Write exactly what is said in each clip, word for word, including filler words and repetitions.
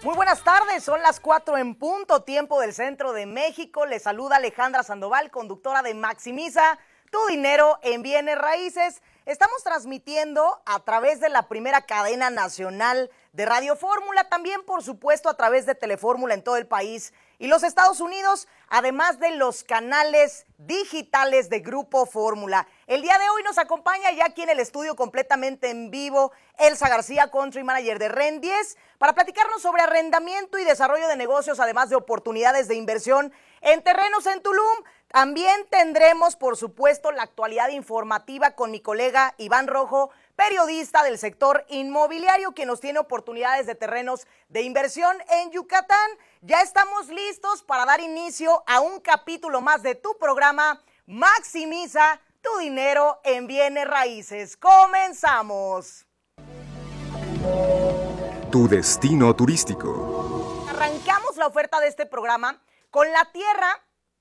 Muy buenas tardes, son las cuatro en punto, tiempo del centro de México. Les saluda Alejandra Sandoval, conductora de Maximiza tu dinero en bienes raíces. Estamos transmitiendo a través de la primera cadena nacional de Radio Fórmula, también por supuesto a través de Telefórmula en todo el país y los Estados Unidos, además de los canales digitales de Grupo Fórmula. El día de hoy nos acompaña ya aquí en el estudio completamente en vivo Elsa García, Country Manager de REN diez, para platicarnos sobre arrendamiento y desarrollo de negocios, además de oportunidades de inversión en terrenos en Tulum. También tendremos, por supuesto, la actualidad informativa con mi colega Iván Rojo, periodista del sector inmobiliario, que nos tiene oportunidades de terrenos de inversión en Yucatán. Ya estamos listos para dar inicio a un capítulo más de tu programa Maximiza tu dinero en bienes raíces. ¡Comenzamos! Tu destino turístico. Arrancamos la oferta de este programa con la tierra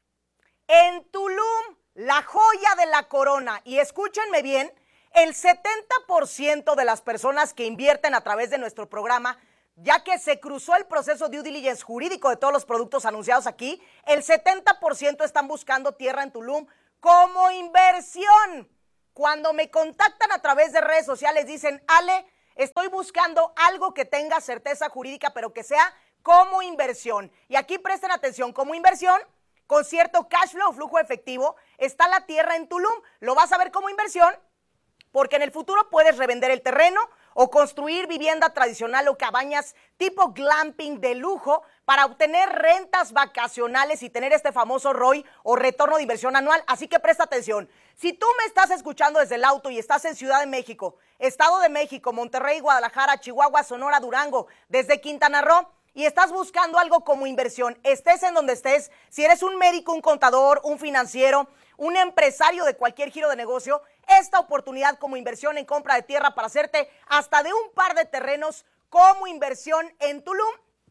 en Tulum, la joya de la corona. Y escúchenme bien, el setenta por ciento de las personas que invierten a través de nuestro programa, ya que se cruzó el proceso de due diligence jurídico de todos los productos anunciados aquí, el setenta por ciento están buscando tierra en Tulum como inversión. Cuando me contactan a través de redes sociales dicen, Ale, estoy buscando algo que tenga certeza jurídica, pero que sea como inversión. Y aquí presten atención, como inversión, con cierto cash flow o flujo efectivo, está la tierra en Tulum. Lo vas a ver como inversión porque en el futuro puedes revender el terreno o construir vivienda tradicional o cabañas tipo glamping de lujo para obtener rentas vacacionales y tener este famoso R O I o retorno de inversión anual. Así que presta atención. Si tú me estás escuchando desde el auto y estás en Ciudad de México, Estado de México, Monterrey, Guadalajara, Chihuahua, Sonora, Durango, desde Quintana Roo, y estás buscando algo como inversión, estés en donde estés, si eres un médico, un contador, un financiero, un empresario de cualquier giro de negocio, esta oportunidad como inversión en compra de tierra para hacerte hasta de un par de terrenos como inversión en Tulum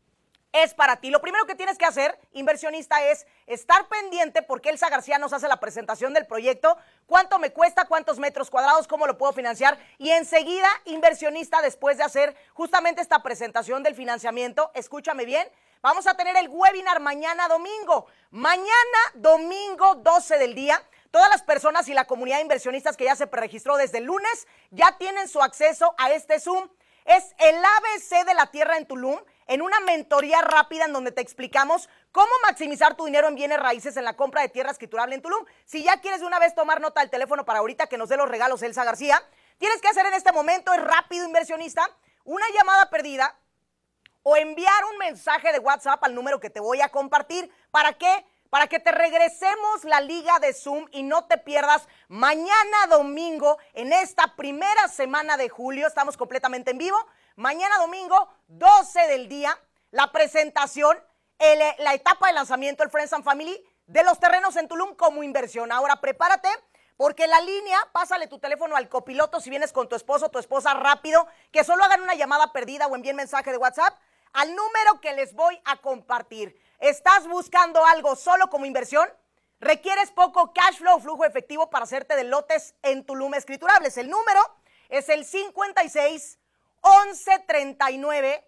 es para ti. Lo primero que tienes que hacer, inversionista, es estar pendiente porque Elsa García nos hace la presentación del proyecto, cuánto me cuesta, cuántos metros cuadrados, cómo lo puedo financiar, y enseguida, inversionista, después de hacer justamente esta presentación del financiamiento, escúchame bien, vamos a tener el webinar mañana domingo, mañana domingo doce del día. Todas las personas y la comunidad de inversionistas que ya se preregistró desde el lunes ya tienen su acceso a este Zoom. Es el A B C de la tierra en Tulum, en una mentoría rápida en donde te explicamos cómo maximizar tu dinero en bienes raíces en la compra de tierra escriturable en Tulum. Si ya quieres de una vez tomar nota del teléfono para ahorita que nos dé los regalos Elsa García, tienes que hacer en este momento, es rápido, inversionista, una llamada perdida o enviar un mensaje de WhatsApp al número que te voy a compartir. ¿Para qué? Para que te regresemos la liga de Zoom y no te pierdas mañana domingo, en esta primera semana de julio, estamos completamente en vivo, mañana domingo, doce del día, la presentación, el, la etapa de lanzamiento, el Friends and Family, de los terrenos en Tulum como inversión. Ahora prepárate, porque la línea, pásale tu teléfono al copiloto si vienes con tu esposo o tu esposa rápido, que solo hagan una llamada perdida o envíen mensaje de WhatsApp al número que les voy a compartir. ¿Estás buscando algo solo como inversión? ¿Requieres poco cash flow o flujo efectivo para hacerte de lotes en Tulum escriturables? El número es el cincuenta y seis, once treinta y nueve,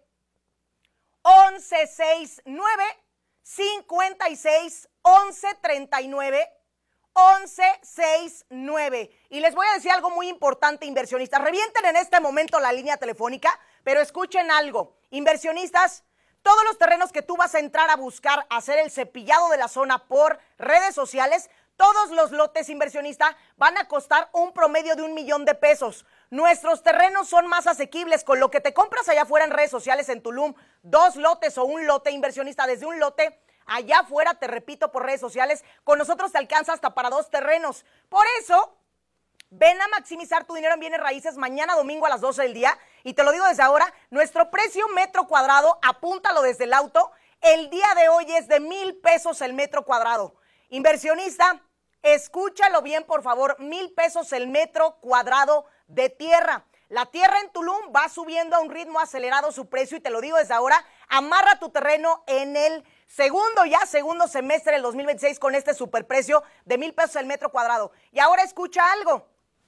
once sesenta y nueve, cincuenta y seis, once treinta y nueve, once sesenta y nueve. Y les voy a decir algo muy importante, inversionistas. Revienten en este momento la línea telefónica, pero escuchen algo. Inversionistas, todos los terrenos que tú vas a entrar a buscar hacer el cepillado de la zona por redes sociales, todos los lotes, inversionista, van a costar un promedio de un millón de pesos. Nuestros terrenos son más asequibles con lo que te compras allá afuera en redes sociales en Tulum, dos lotes o un lote, inversionista, desde un lote allá afuera, te repito, por redes sociales, con nosotros te alcanza hasta para dos terrenos. Por eso, ven a maximizar tu dinero en bienes raíces mañana domingo a las doce del día. Y te lo digo desde ahora, nuestro precio metro cuadrado, apúntalo desde el auto, el día de hoy es de mil pesos el metro cuadrado. Inversionista, escúchalo bien, por favor, mil pesos el metro cuadrado de tierra. La tierra en Tulum va subiendo a un ritmo acelerado su precio y te lo digo desde ahora, amarra tu terreno en el segundo ya, segundo semestre del dos mil veintiséis con este superprecio de mil pesos el metro cuadrado. Y ahora escucha algo.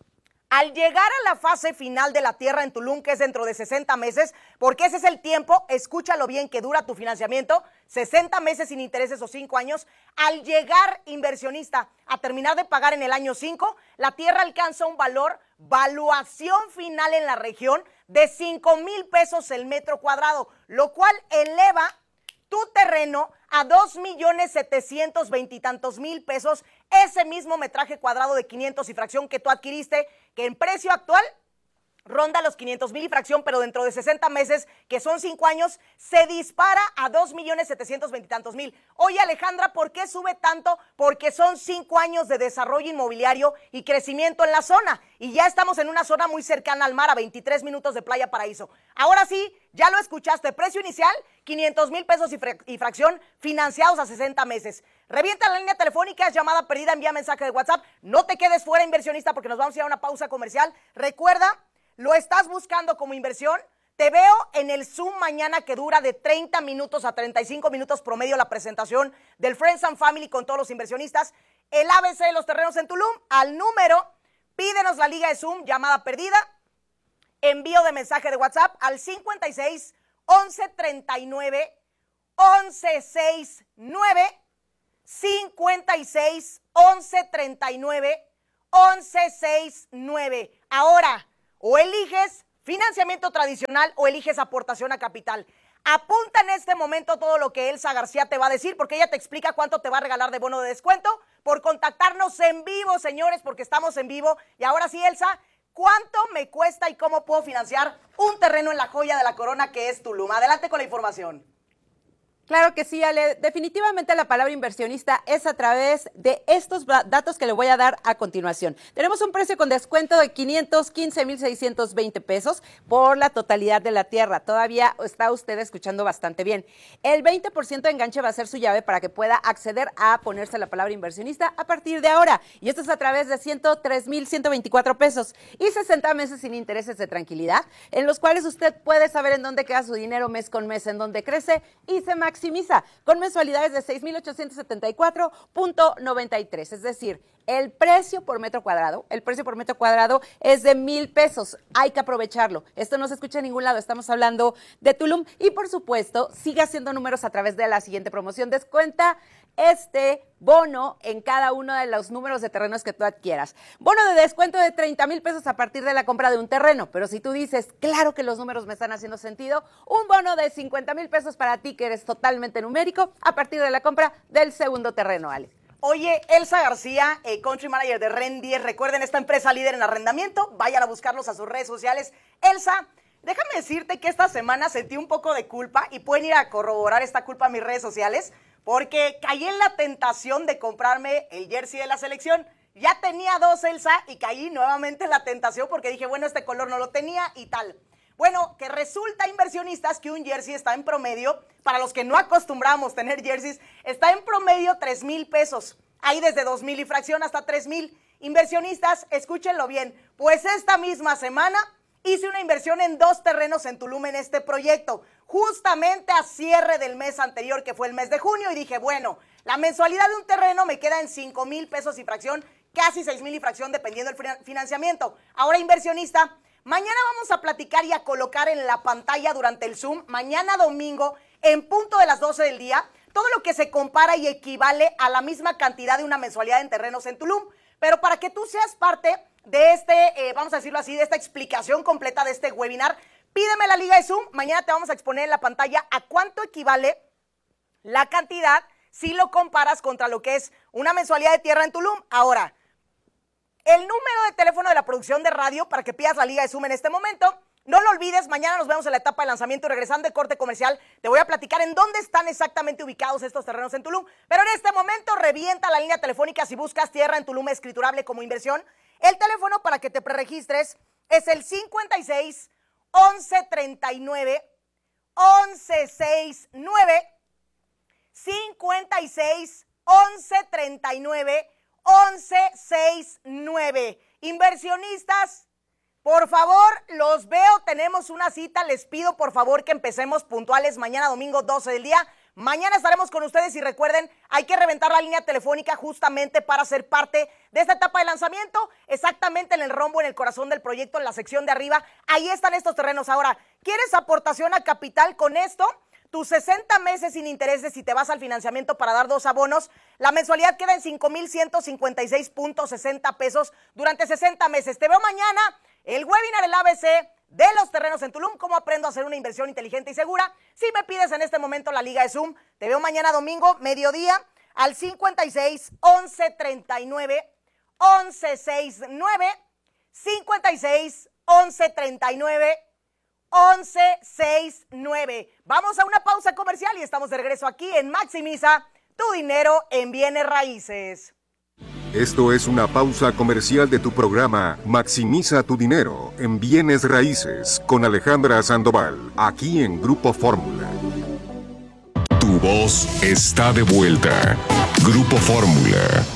Al llegar a la fase final de la tierra en Tulum, que es dentro de sesenta meses, porque ese es el tiempo, escúchalo bien, que dura tu financiamiento, sesenta meses sin intereses o cinco años, al llegar, inversionista, a terminar de pagar en el año cinco, la tierra alcanza un valor, valuación final en la región, de cinco mil pesos el metro cuadrado, lo cual eleva tu terreno a dos millones setecientos veintitantos mil pesos, ese mismo metraje cuadrado de quinientos y fracción que tú adquiriste, que en precio actual ronda los quinientos mil y fracción, pero dentro de sesenta meses, que son cinco años, se dispara a dos millones setecientos veintitantos mil. Oye, Alejandra, ¿por qué sube tanto? Porque son cinco años de desarrollo inmobiliario y crecimiento en la zona. Y ya estamos en una zona muy cercana al mar, a veintitrés minutos de Playa Paraíso. Ahora sí, ya lo escuchaste, precio inicial, quinientos mil pesos y, fra y fracción, financiados a sesenta meses. Revienta la línea telefónica, es llamada perdida, envía mensaje de WhatsApp. No te quedes fuera, inversionista, porque nos vamos a ir a una pausa comercial. Recuerda, ¿lo estás buscando como inversión? Te veo en el Zoom mañana, que dura de treinta minutos a treinta y cinco minutos promedio, la presentación del Friends and Family con todos los inversionistas. El A B C de los terrenos en Tulum, al número, pídenos la liga de Zoom, llamada perdida, envío de mensaje de WhatsApp al cincuenta y seis, once treinta y nueve, once sesenta y nueve, cincuenta y seis, once treinta y nueve, once sesenta y nueve. Ahora, o eliges financiamiento tradicional o eliges aportación a capital. Apunta en este momento todo lo que Elsa García te va a decir, porque ella te explica cuánto te va a regalar de bono de descuento por contactarnos en vivo, señores, porque estamos en vivo. Y ahora sí, Elsa, ¿cuánto me cuesta y cómo puedo financiar un terreno en la joya de la corona que es Tulum? Adelante con la información. Claro que sí, Ale. Definitivamente la palabra inversionista es a través de estos datos que le voy a dar a continuación. Tenemos un precio con descuento de quinientos quince mil seiscientos veinte pesos por la totalidad de la tierra. Todavía está usted escuchando bastante bien. El veinte por ciento de enganche va a ser su llave para que pueda acceder a ponerse la palabra inversionista a partir de ahora. Y esto es a través de ciento tres mil ciento veinticuatro pesos y sesenta meses sin intereses de tranquilidad, en los cuales usted puede saber en dónde queda su dinero mes con mes, en dónde crece y se maximiza. maximiza con mensualidades de seis mil ochocientos setenta y cuatro punto noventa y tres, es decir, el precio por metro cuadrado, el precio por metro cuadrado es de mil pesos, hay que aprovecharlo. Esto no se escucha en ningún lado, estamos hablando de Tulum y por supuesto, siga haciendo números a través de la siguiente promoción. Descuenta este bono en cada uno de los números de terrenos que tú adquieras. Bono de descuento de treinta mil pesos a partir de la compra de un terreno, pero si tú dices, claro que los números me están haciendo sentido, un bono de cincuenta mil pesos para ti que eres totalmente numérico a partir de la compra del segundo terreno, Ale. Oye, Elsa García, eh, Country Manager de REN diez, recuerden, esta empresa líder en arrendamiento, vayan a buscarlos a sus redes sociales. Elsa, déjame decirte que esta semana sentí un poco de culpa y pueden ir a corroborar esta culpa a mis redes sociales, porque caí en la tentación de comprarme el jersey de la selección. Ya tenía dos, Elsa, y caí nuevamente en la tentación porque dije, bueno, este color no lo tenía y tal. Bueno, que resulta, inversionistas, que un jersey está en promedio, para los que no acostumbramos tener jerseys, está en promedio tres mil pesos. Hay desde dos mil y fracción hasta tres mil. Inversionistas, escúchenlo bien, pues esta misma semana hice una inversión en dos terrenos en Tulum en este proyecto, justamente a cierre del mes anterior, que fue el mes de junio, y dije, bueno, la mensualidad de un terreno me queda en cinco mil pesos y fracción, casi seis mil y fracción, dependiendo del financiamiento. Ahora, inversionista, mañana vamos a platicar y a colocar en la pantalla durante el Zoom, mañana domingo, en punto de las doce del día, todo lo que se compara y equivale a la misma cantidad de una mensualidad en terrenos en Tulum. Pero para que tú seas parte de este, eh, vamos a decirlo así, de esta explicación completa de este webinar, pídeme la liga de Zoom. Mañana te vamos a exponer en la pantalla a cuánto equivale la cantidad si lo comparas contra lo que es una mensualidad de tierra en Tulum. Ahora, el número de teléfono de la producción de radio para que pidas la liga de Zoom en este momento. No lo olvides, mañana nos vemos en la etapa de lanzamiento y regresando de corte comercial, te voy a platicar en dónde están exactamente ubicados estos terrenos en Tulum. Pero en este momento revienta la línea telefónica si buscas tierra en Tulum escriturable como inversión. El teléfono para que te preregistres es el cincuenta y seis, once treinta y nueve, once sesenta y nueve, cincuenta y seis, once treinta y nueve, once sesenta y nueve. Inversionistas, por favor, los veo, tenemos una cita, les pido por favor que empecemos puntuales mañana domingo doce del día. Mañana estaremos con ustedes y recuerden, hay que reventar la línea telefónica justamente para ser parte de esta etapa de lanzamiento, exactamente en el rombo, en el corazón del proyecto, en la sección de arriba. Ahí están estos terrenos. Ahora, ¿quieres aportación a capital con esto? Tus sesenta meses sin intereses si te vas al financiamiento para dar dos abonos. La mensualidad queda en cinco mil ciento cincuenta y seis punto sesenta pesos durante sesenta meses. Te veo mañana, el webinar, el A B C de los terrenos en Tulum, cómo aprendo a hacer una inversión inteligente y segura. Si me pides en este momento la liga de Zoom, te veo mañana domingo, mediodía, al cincuenta y seis, once, treinta y nueve, once, sesenta y nueve, cincuenta y seis, once, treinta y nueve, once, sesenta y nueve. Vamos a una pausa comercial y estamos de regreso aquí en Maximiza tu dinero en bienes raíces. Esto es una pausa comercial de tu programa Maximiza tu dinero en bienes raíces con Alejandra Sandoval, aquí en Grupo Fórmula. Tu voz está de vuelta. Grupo Fórmula.